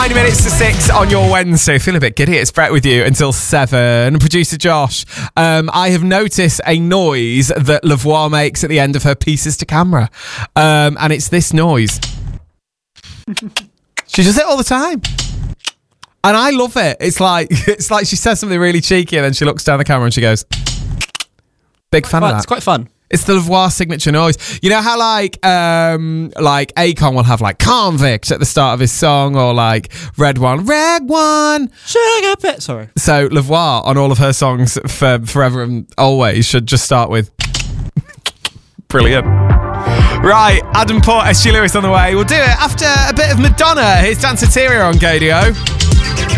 9 minutes to 6 on your Wednesday. Feel a bit giddy. It's Brett with you until 7. Producer Josh, I have noticed a noise that Lavoie makes at the end of her pieces to camera. And it's this noise. She does it all the time. And I love it. It's like she says something really cheeky and then she looks down the camera and she goes, big fan of that. It's quite fun. It's the Lavoie signature noise. You know how like Akon will have like Convict at the start of his song, or like Red One. Sorry. So Lavoie on all of her songs for forever and always should just start with brilliant. Right, Adam Port, SG Lewis on the way. We'll do it after a bit of Madonna. Here's Danceteria on Gadio.